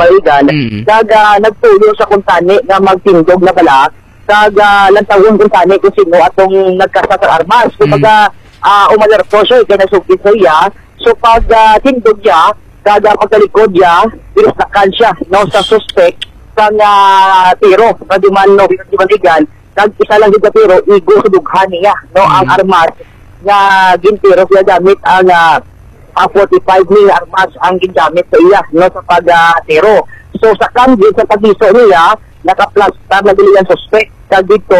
Paligan, nagtuyo sa kuntani nga magtindog na bala, lantawon kuntani kung sino atong nagkasa sa armas. Kumbaga, umalerto siya, ikinasugit sa iya. So pag tindog niya, pagkalikod niya, binastakan siya, no, sa suspect, sa tiro, Rajuman, no, Paligan, isa lang dito tiro, igo sa dughan niya, no, ang armas, nga gintiro siya gamit ang 45 mil armas ang ginamit sa iya, no, sa pag-tiro. So sa kambi, sa pag-iso niya, naka-plaster na bilihan suspect. Kag dito,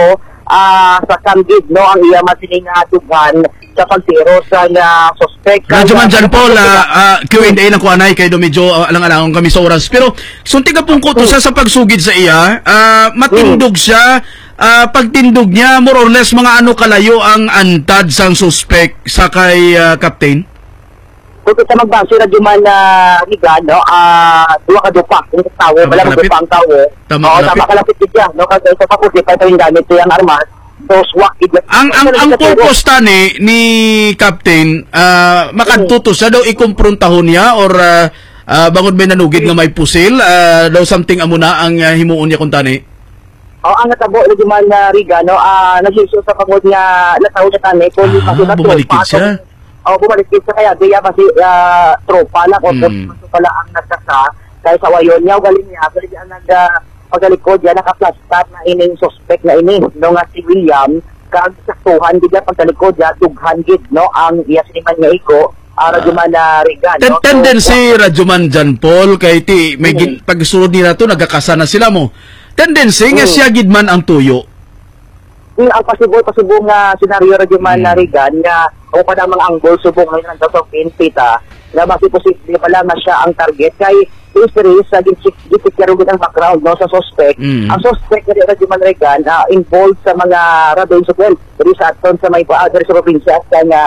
sa kambi, no, ang iya masining dughan sa pag-tiro sa suspect. Rajuman John Paul, Q&A na ko anay kay do medyo alang-alang kami sa oras. Pero sunti ka pong kuto sa pagsugid sa iya, matindog siya. Pagtindog niya, more or less mga ano kalayo ang antad sang suspect sa kay Captain? Kung ito magbase na duman na Ligan, no, duwa ka dupa, yung tao, wala magdupa ang tao. Tama kalapit siya, no, kasi sa pakuti, pa ito yung gamit ito yung armas. So, swak. Ang purpose tani ni Captain, makadtuto siya daw ikumpruntahon niya or bangod may nanugid nga may pusil, daw something amuna ang himuon niya kung tani? Ang natabo na duman na Riga, no, nagsiso sa pagod niya, nataw niya tani, kung bumalikid siya. Bumalikid siya kaya, diya kasi tropa lang, o pala ang nagkasa, kaya sa wayon niya, galing niya ang pagalikod niya, naka-plaster na ining suspect na ini, no, nga si William, kag-saktuhan, diya pagkalikod niya, dughan gid, no, ang iya siniman niya iko, Rajuman na Riga, no. Tendency, Rajuman John Paul, kay ti, may pagsunod nila to, nagkakasa na sila mo. Tendency, nga siya gidman ang tuyo. Ang pasibo nga senaryo Rajuman na Rigan nga o pa namang anggol subong ngayon ng sa pinpita na posible pala na siya ang target kay history sa ginsikero ang background, no, sa suspect. Ang suspect na Rajuman Rigan involved sa mga rabin support diri sa aton sa may diri sa probinsya nga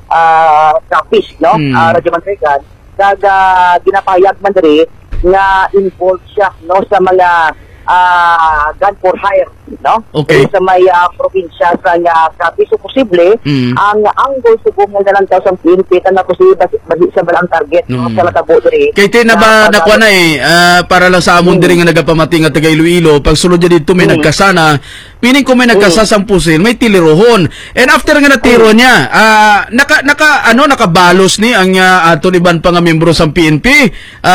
Capiz, no, Rajuman Rigan kada ginapayag man diri nga involved siya, no, sa mga gun for hire, no? Okay. Sa may probinsya sa Capiz, so posible ang anggol subong nga lang taw sa pinpita na posible sa balang target, no, sa natabo diri. Kay ti na ba nakuha na para lang sa amon diri nga nagapamating nga taga Iloilo, pag sulod dito may nagkasana, pining ko may nagkasasang pusil, may tilirohon. And after nga natiro niya, nakabalos ni ang aton iban pa nga membro sa PNP,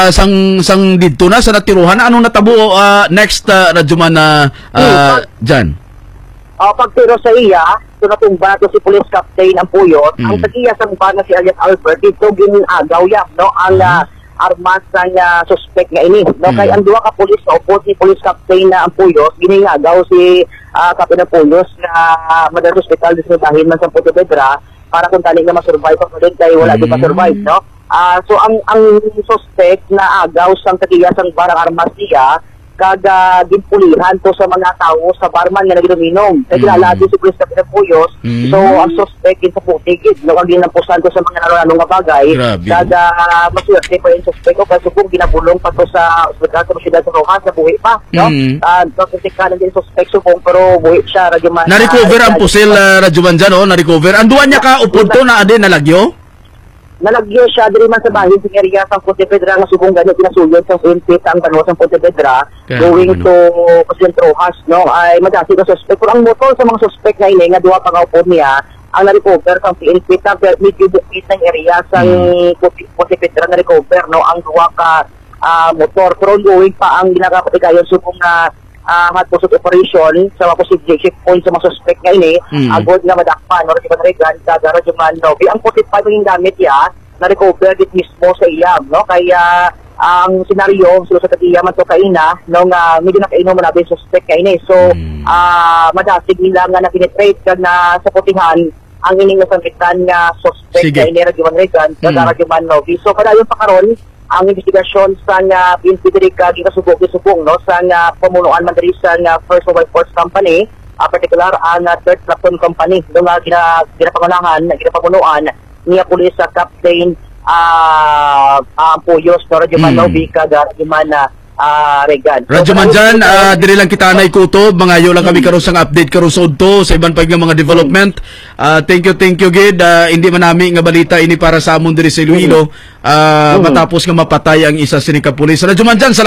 sang didto na sa natiruhan. Anong natabo next Rajuman na Jan? Pagtiro sa iya, tunatumba to si Police Captain ang Puyot, ang tagiya sa mukha na si Alias Albert, dito ginagaw yan, no, ang armas nga suspect nga ini, no, kay ang duwa ka pulis o si Police Captain na ang Puyot, ginagaw si Captain ng Puyos na Madal Hospital disinibahin man sa Puerto Vedra para kung tali na masurvive pa rin kay wala di pa-survive, no. So ang suspect na agaw sang tagiya sang barang armas niya kada ginpulihan to sa mga tao sa barman nga naginom. Kaya kinalati si Police Captain Puyos. So ang suspect sa putigid, no, ang ginampusan to sa mga naroon nga bagay. Kada maswerte pa yung suspect o kasi kung ginabulong pa to sa ospital sa Masyadad sa Rojas na buhi pa, no? Kasi din suspect subong pero buhi siya, Rajuman. Na-recover ang pusil, Rajuman dyan, na-recover. Anduan niya ka upod to na ade nalagyo? Nalagyo siya diri man sa bahin sa area sa Puerto Vedra nga subong ganit kinasuyod sa Pinpit ang kanwa sa Puerto Vedra going to President Rojas, no, ay madasi ka suspect. Pero ang motor sa mga suspect na ini nga duha pa kaupod niya ang na-recover sa Pinpit ang medyo bukit ng area sa Puerto Vedra na-recover, no, ang duha ka motor. Pero going pa ang ginagapatigayon subong na hot pursuit operation sa mga posible checkpoint sa mga suspect nga ini, agod nga madakpan, no, Rajuman Rigan, Rajuman, no. Ang 45 yung gamit ya, na-recover dit mismo sa iyam, no, kaya ang senaryo, sila sa tatiyaman to kaina, no, nga medyo nakainom mo natin suspect nga ini. So, madasig nila nga na-penetrate ka na sa putingan ang ining nasampitan nga suspect nga ini, Rajuman Rigan, Rajuman, no. So, padayon pa karon ang investigasyon sa PNP diri ka gisubong, no, sa pamunuan man diri sa First Mobile Force Company, particular ang third platoon company, no, nga ginapangunahan, ginapamunuan niya Police Captain Puyos, no, Rajuman, no, bika Rajuman Rigan. Rajuman dyan, diri lang kita na ikutob, mga yo lang kami karon sang update karon sa udto sa iban pa nga mga development. Thank you gid, hindi man nami nga balita ini para sa amon diri sa Iloilo, matapos nga mapatay ang isa sining ka pulis. Rajuman dyan,